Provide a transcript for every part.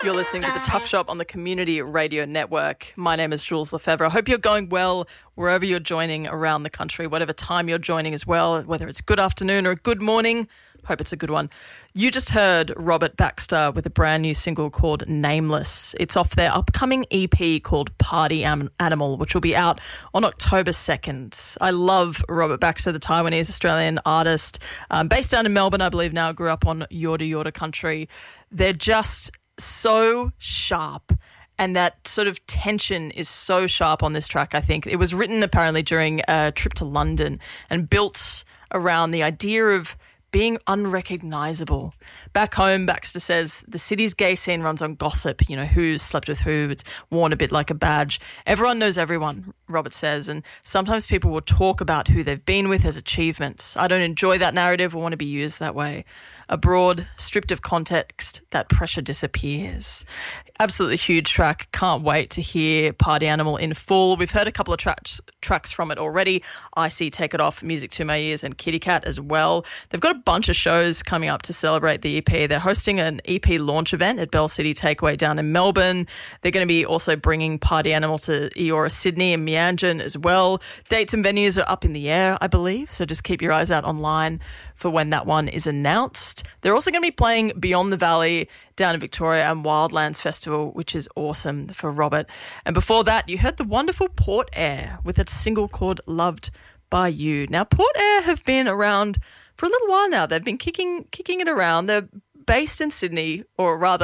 You're listening to The Tuck Shop on the Community Radio Network. My name is Jules Lefebvre. I hope you're going well wherever you're joining around the country, whatever time you're joining as well, whether it's good afternoon or good morning. Hope it's a good one. You just heard Robert Baxter with a brand new single called Nameless. It's off their upcoming EP called Party Animal, which will be out on October 2nd. I love Robert Baxter, the Taiwanese Australian artist, based down in Melbourne, I believe now, grew up on Yorta Yorta country. They're just so sharp, and that sort of tension is so sharp on this track. I think it was written apparently during a trip to London and built around the idea of being unrecognisable. Back home, Baxter says, the city's gay scene runs on gossip, who's slept with who, it's worn a bit like a badge. Everyone knows everyone, Robert says, and sometimes people will talk about who they've been with as achievements. I don't enjoy that narrative or want to be used that way. Abroad, stripped of context, that pressure disappears. Absolutely huge track. Can't wait to hear Party Animal in full. We've heard a couple of tracks from it already. I See Take It Off, Music to My Ears, and Kitty Cat as well. They've got a bunch of shows coming up to celebrate the EP. They're hosting an EP launch event at Bell City Takeaway down in Melbourne. They're going to be also bringing Party Animal to Eora Sydney and Meanjin as well. Dates and venues are up in the air, I believe, so just keep your eyes out online for when that one is announced. They're also going to be playing Beyond the Valley down in Victoria and Wildlands Festival, which is awesome for Robert. And before that, you heard the wonderful Port Air with a single called Loved by You. Now, Port Air have been around for a little while now. They've been kicking it around. They're based in Sydney, or rather,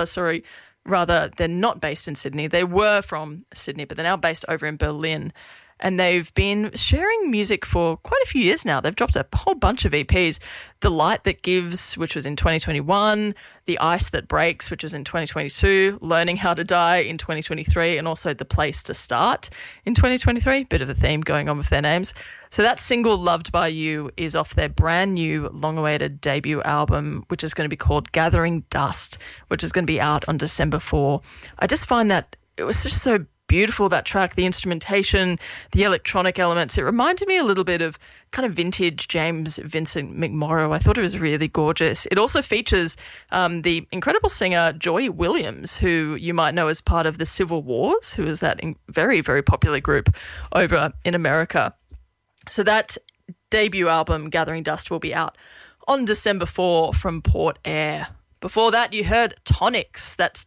they're not based in Sydney. They were from Sydney, but they're now based over in Berlin. And they've been sharing music for quite a few years now. They've dropped a whole bunch of EPs. The Light That Gives, which was in 2021, The Ice That Breaks, which was in 2022, Learning How to Die in 2023, and also The Place to Start in 2023. Bit of a theme going on with their names. So that single, Loved by You, is off their brand new long-awaited debut album, which is going to be called Gathering Dust, which is going to be out on December 4. I just find that it was just so beautiful, that track, the instrumentation, the electronic elements. It reminded me a little bit of kind of vintage James Vincent McMorrow. I thought it was really gorgeous. It also features the incredible singer Joy Williams, who you might know as part of the Civil Wars, who is that very, very popular group over in America. So that debut album, Gathering Dust, will be out on December 4 from Port Air. Before that, you heard Tonix, that's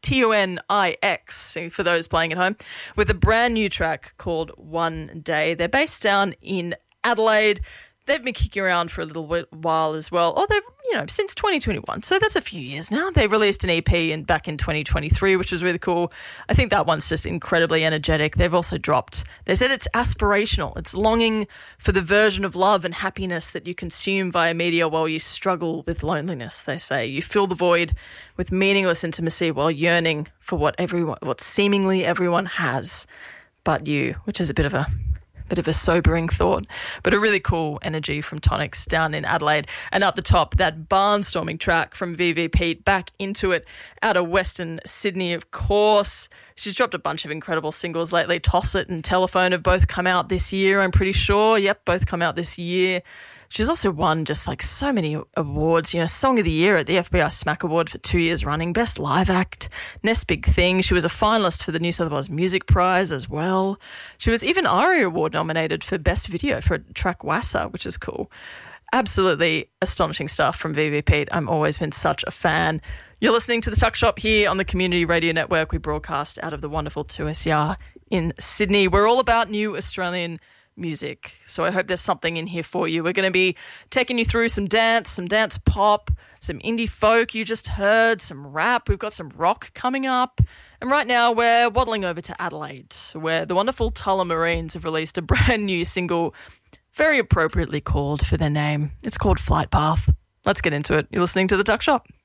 Tonix, for those playing at home, with a brand new track called One Day. They're based down in Adelaide. They've been kicking around for a little while as well. Oh, they've, since 2021. So that's a few years now. They released an EP back in 2023, which was really cool. I think that one's just incredibly energetic. They've also dropped, they said it's aspirational. It's longing for the version of love and happiness that you consume via media while you struggle with loneliness, they say. You fill the void with meaningless intimacy while yearning for what seemingly everyone has but you, which is a bit of a sobering thought, but a really cool energy from Tonix down in Adelaide. And up the top, that barnstorming track from VV Pete, Back Into It, out of Western Sydney, of course. She's dropped a bunch of incredible singles lately. Toss It and Telephone have both come out this year, I'm pretty sure. Yep, both come out this year. She's also won just like so many awards, Song of the Year at the FBI SMAC Award for 2 years running, Best Live Act, Next Big Thing. She was a finalist for the New South Wales Music Prize as well. She was even ARIA Award nominated for Best Video for track Wassa, which is cool. Absolutely astonishing stuff from VV Pete. I've always been such a fan. You're listening to The Tuck Shop here on the Community Radio Network. We broadcast out of the wonderful 2SER in Sydney. We're all about new Australian music, so I hope there's something in here for you. We're going to be taking you through some dance pop, some indie folk you just heard, some rap. We've got some rock coming up, and right now we're waddling over to Adelaide, where the wonderful Tullamarines have released a brand new single, very appropriately called for their name. It's called Flight Path. Let's get into it. You're listening to The Tuck Shop.